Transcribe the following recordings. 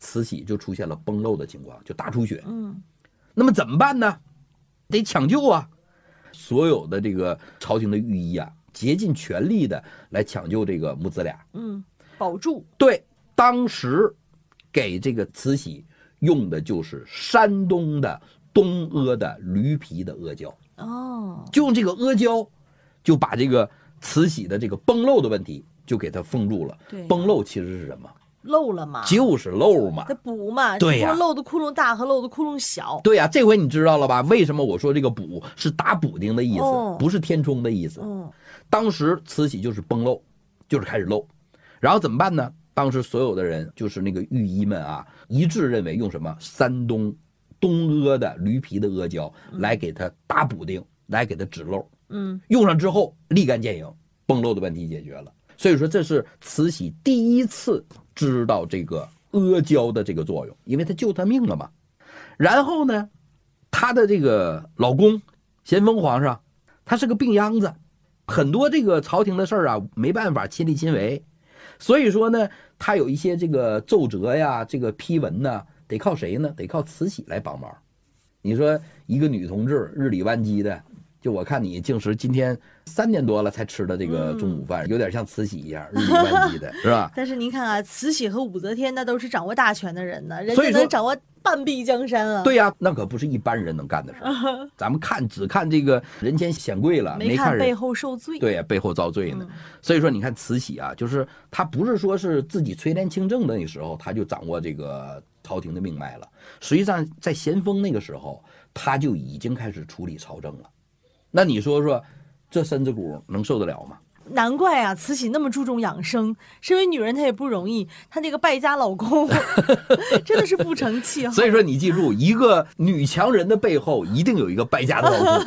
慈禧就出现了崩漏的情况，就大出血。那么怎么办呢？得抢救啊！所有的这个朝廷的御医啊，竭尽全力的来抢救这个母子俩。 保住。 对，当时给这个慈禧用的就是山东的东阿的驴皮的阿胶。就用这个阿胶，就把这个慈禧的这个崩漏的问题就给它封住了。崩漏其实是什么？ 漏了嘛， 就是漏嘛， 它补嘛， 对呀， 漏的窟窿大和漏的窟窿小。 对呀，这回你知道了吧？为什么我说这个补是打补丁的意思，不是填充的意思。当时慈禧就是崩漏，就是开始漏，然后怎么办呢？当时所有的人就是那个御医们啊，一致认为用什么山东东阿的驴皮的阿胶来给它打补丁，来给它止漏。用上之后立竿见影，崩漏的问题解决了。所以说这是慈禧第一次知道这个阿胶的这个作用，因为她救她命了嘛。然后呢，她的这个老公咸丰皇上，他是个病秧子，很多这个朝廷的事儿啊没办法亲力亲为，所以说呢，他有一些这个奏折呀，这个批文呢，得靠谁呢？得靠慈禧来帮忙。你说一个女同志日理万机的，就我看你竟是今天3点多了才吃的这个中午饭，有点像慈禧一样日理万机的，是吧？ 但是您看啊，慈禧和武则天那都是掌握大权的人呢，人家能掌握半壁江山啊。 对呀，那可不是一般人能干的事咱们只看这个人前显贵了，没看背后受罪。 对呀，背后遭罪呢。所以说，你看慈禧啊，就是她不是说是自己垂帘听政的那时候，她就掌握这个朝廷的命脉了。实际上，在咸丰那个时候，她就已经开始处理朝政了。那你说说，这身子骨能受得了吗？ 难怪啊，慈禧那么注重养生。身为女人，她也不容易，她那个败家老公真的是不成器。 所以说，你记住，一个女强人的背后一定有一个败家的老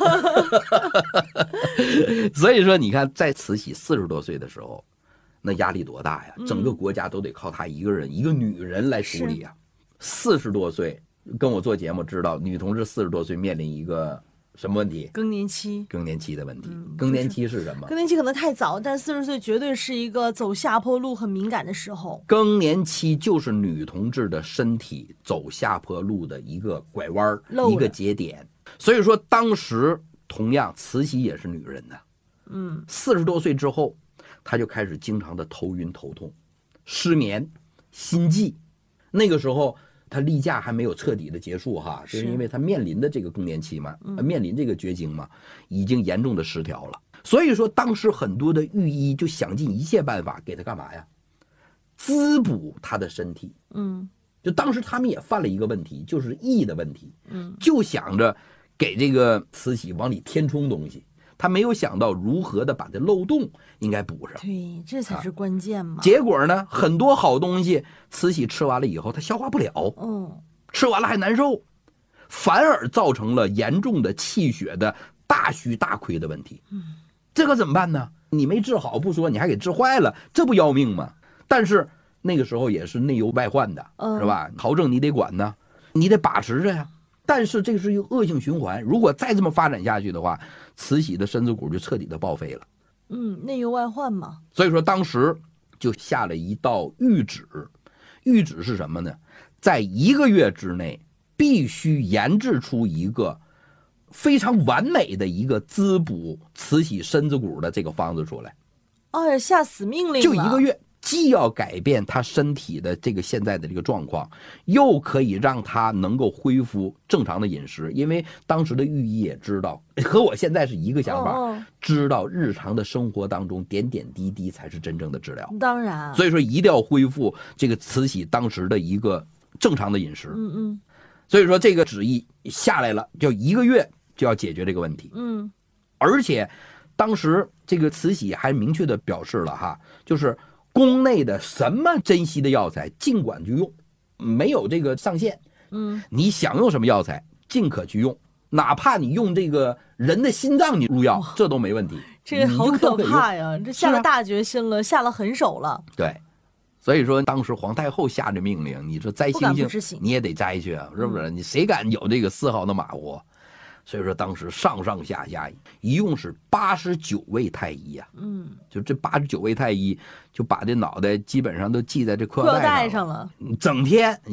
公。所以说，你看，在慈禧40多岁的时候，那压力多大呀！整个国家都得靠她一个人，一个女人来处理啊。40多岁，跟我做节目知道，女同志40多岁面临一个什么问题？ 更年期。 更年期的问题。更年期是什么？ 更年期可能太早，但40岁绝对是一个走下坡路很敏感的时候。 更年期就是女同志的身体走下坡路的一个拐弯，一个节点。所以说，当时同样慈禧也是女人呢。40多岁之后，她就开始经常的头晕头痛、失眠、心悸。那个时候她例假还没有彻底的结束哈，就是因为她面临的这个更年期嘛，面临这个绝经嘛，已经严重的失调了。所以说当时很多的御医就想尽一切办法给她干嘛呀？滋补她的身体。就当时他们也犯了一个问题，就是疫的问题。就想着给这个慈禧往里填充东西，他没有想到如何的把这漏洞应该补上。 对，这才是关键嘛。 结果呢，很多好东西慈禧吃完了以后，她消化不了。吃完了还难受，反而造成了严重的气血的大虚大亏的问题。这可怎么办呢？你没治好不说，你还给治坏了，这不要命吗？但是那个时候也是内忧外患的，是吧？朝政你得管呢，你得把持着呀。但是这是一个恶性循环，如果再这么发展下去的话，慈禧的身子骨就彻底的报废了。 内忧外患嘛。 所以说当时就下了一道谕旨，谕旨是什么呢？在1个月之内必须研制出一个非常完美的一个滋补慈禧身子骨的这个方子出来。 下死命令了。 就1个月，既要改变他身体的这个现在的这个状况，又可以让他能够恢复正常的饮食。因为当时的御医也知道，和我现在是一个想法，知道日常的生活当中点点滴滴才是真正的治疗。 当然， 所以说一定要恢复这个慈禧当时的一个正常的饮食。所以说这个旨意下来了，就1个月就要解决这个问题。而且当时这个慈禧还明确的表示了哈，就是宫内的什么珍稀的药材尽管去用，没有这个上限。你想用什么药材尽可去用，哪怕你用这个人的心脏你入药，这都没问题。 这个好可怕呀！这下了大决心了，下了狠手了。 对，所以说当时皇太后下这命令，你说摘星星你也得摘去啊，是不是？你谁敢有这个丝毫的马虎？所以说当时上上下下一共是89位太医啊。就这89位太医就把这脑袋基本上都系在这裤腰带上了，整天